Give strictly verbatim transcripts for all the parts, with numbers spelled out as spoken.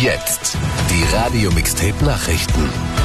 Jetzt die Radio-Mixtape-Nachrichten.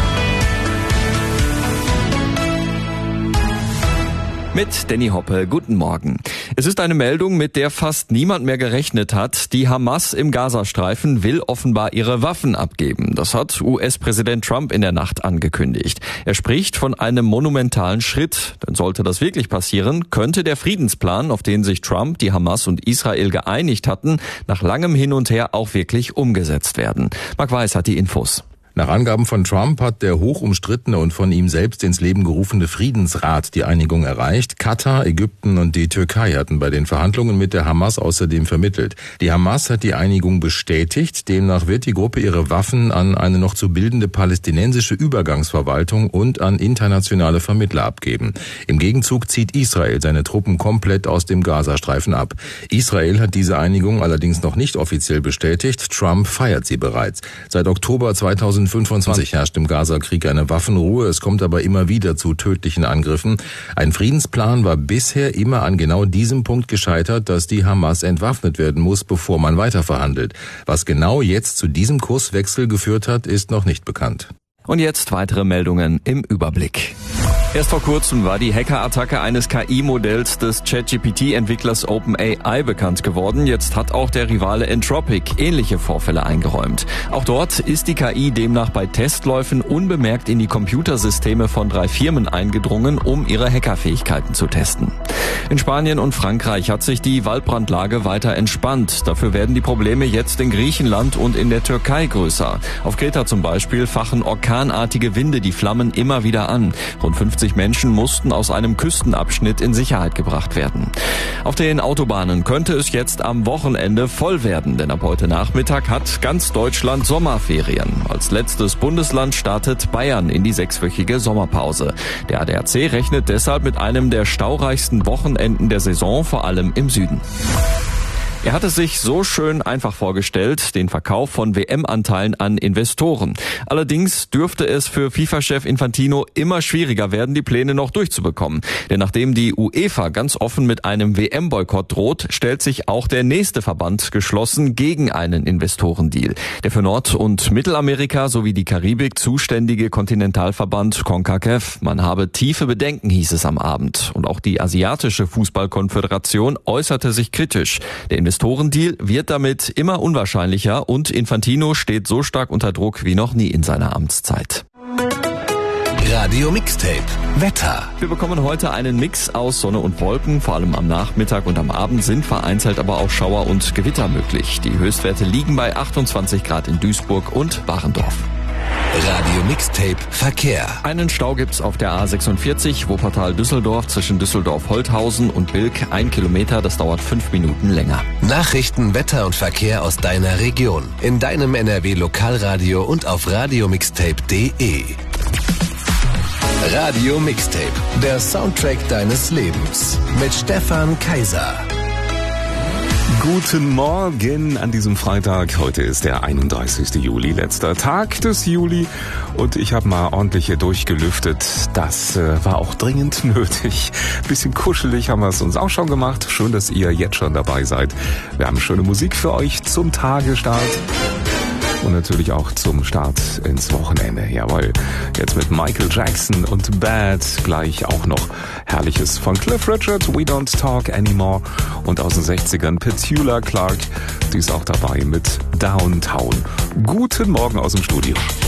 Mit Danny Hoppe, guten Morgen. Es ist eine Meldung, mit der fast niemand mehr gerechnet hat. Die Hamas im Gazastreifen will offenbar ihre Waffen abgeben. Das hat U S-Präsident Trump in der Nacht angekündigt. Er spricht von einem monumentalen Schritt. Denn sollte das wirklich passieren, könnte der Friedensplan, auf den sich Trump, die Hamas und Israel geeinigt hatten, nach langem Hin und Her auch wirklich umgesetzt werden. Marc Weiß hat die Infos. Nach Angaben von Trump hat der hoch umstrittene und von ihm selbst ins Leben gerufene Friedensrat die Einigung erreicht. Katar, Ägypten und die Türkei hatten bei den Verhandlungen mit der Hamas außerdem vermittelt. Die Hamas hat die Einigung bestätigt. Demnach wird die Gruppe ihre Waffen an eine noch zu bildende palästinensische Übergangsverwaltung und an internationale Vermittler abgeben. Im Gegenzug zieht Israel seine Truppen komplett aus dem Gazastreifen ab. Israel hat diese Einigung allerdings noch nicht offiziell bestätigt. Trump feiert sie bereits. Seit Oktober zweitausendfünfundzwanzig herrscht im Gazakrieg eine Waffenruhe. Es kommt aber immer wieder zu tödlichen Angriffen. Ein Friedensplan war bisher immer an genau diesem Punkt gescheitert, dass die Hamas entwaffnet werden muss, bevor man weiterverhandelt. Was genau jetzt zu diesem Kurswechsel geführt hat, ist noch nicht bekannt. Und jetzt weitere Meldungen im Überblick. Erst vor kurzem war die Hackerattacke eines K I-Modells des ChatGPT-Entwicklers OpenAI bekannt geworden. Jetzt hat auch der Rivale Anthropic ähnliche Vorfälle eingeräumt. Auch dort ist die K I demnach bei Testläufen unbemerkt in die Computersysteme von drei Firmen eingedrungen, um ihre Hackerfähigkeiten zu testen. In Spanien und Frankreich hat sich die Waldbrandlage weiter entspannt. Dafür werden die Probleme jetzt in Griechenland und in der Türkei größer. Auf Kreta zum Beispiel fachen orkanartige Winde die Flammen immer wieder an. Rund fünfzig Menschen mussten aus einem Küstenabschnitt in Sicherheit gebracht werden. Auf den Autobahnen könnte es jetzt am Wochenende voll werden, denn ab heute Nachmittag hat ganz Deutschland Sommerferien. Als letztes Bundesland startet Bayern in die sechswöchige Sommerpause. Der A D A C rechnet deshalb mit einem der staureichsten Wochenenden der Saison, vor allem im Süden. Er hat es sich so schön einfach vorgestellt, den Verkauf von W M-Anteilen an Investoren. Allerdings dürfte es für FIFA-Chef Infantino immer schwieriger werden, die Pläne noch durchzubekommen. Denn nachdem die UEFA ganz offen mit einem W M-Boykott droht, stellt sich auch der nächste Verband geschlossen gegen einen Investorendeal. Der für Nord- und Mittelamerika sowie die Karibik zuständige Kontinentalverband CONCACAF. Man habe tiefe Bedenken, hieß es am Abend. Und auch die asiatische Fußballkonföderation äußerte sich kritisch. Der Investorendeal wird damit immer unwahrscheinlicher und Infantino steht so stark unter Druck wie noch nie in seiner Amtszeit. Radio Mixtape Wetter. Wir bekommen heute einen Mix aus Sonne und Wolken. Vor allem am Nachmittag und am Abend sind vereinzelt aber auch Schauer und Gewitter möglich. Die Höchstwerte liegen bei achtundzwanzig Grad in Duisburg und Warendorf. Radio Mixtape Verkehr. Einen Stau gibt's auf der A sechsundvierzig, Wuppertal-Düsseldorf zwischen Düsseldorf-Holthausen und Bilk. Ein Kilometer, das dauert fünf Minuten länger. Nachrichten, Wetter und Verkehr aus deiner Region. In deinem N R W-Lokalradio und auf radiomixtape punkt de. Radio Mixtape, der Soundtrack deines Lebens. Mit Stefan Kaiser. Guten Morgen an diesem Freitag. Heute ist der einunddreißigste Juli, letzter Tag des Juli. Und ich habe mal ordentlich hier durchgelüftet. Das äh, war auch dringend nötig. Bisschen kuschelig haben wir es uns auch schon gemacht. Schön, dass ihr jetzt schon dabei seid. Wir haben schöne Musik für euch zum Tagestart. Und natürlich auch zum Start ins Wochenende. Jawohl. Jetzt mit Michael Jackson und Bad. Gleich auch noch Herrliches von Cliff Richard, We Don't Talk Anymore. Und aus den sechzigern Petula Clark. Die ist auch dabei mit Downtown. Guten Morgen aus dem Studio.